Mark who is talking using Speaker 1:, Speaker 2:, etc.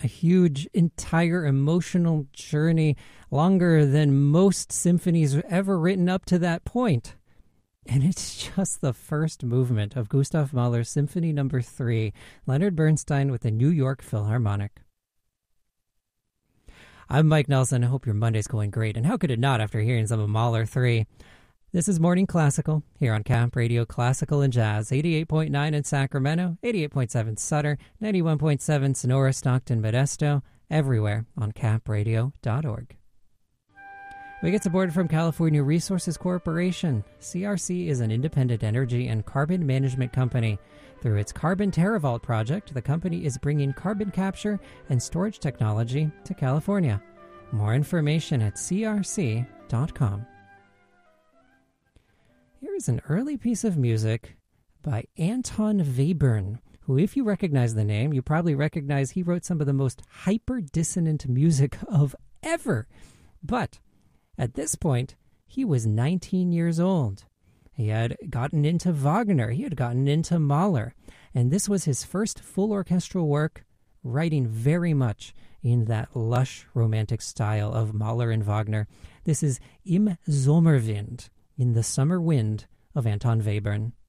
Speaker 1: a huge, entire emotional journey, longer than most symphonies ever written up to that point. And it's just the first movement of Gustav Mahler's Symphony No. 3, Leonard Bernstein with the New York Philharmonic. I'm Mike Nelson. I hope your Monday's going great, and how could it not after hearing some of Mahler 3? This is Morning Classical here on Camp Radio Classical and Jazz, 88.9 in Sacramento, 88.7 Sutter, 91.7 Sonora, Stockton, Modesto, everywhere on campradio.org. We get support from California Resources Corporation. CRC is an independent energy and carbon management company. Through its Carbon TerraVault project, the company is bringing carbon capture and storage technology to California. More information at crc.com. Here is an early piece of music by Anton Webern, who, if you recognize the name, you probably recognize he wrote some of the most hyper-dissonant music of ever. But at this point, he was 19 years old. He had gotten into Wagner. He had gotten into Mahler. And this was his first full orchestral work, writing very much in that lush romantic style of Mahler and Wagner. This is Im Sommerwind, in the Summer Wind of Anton Webern.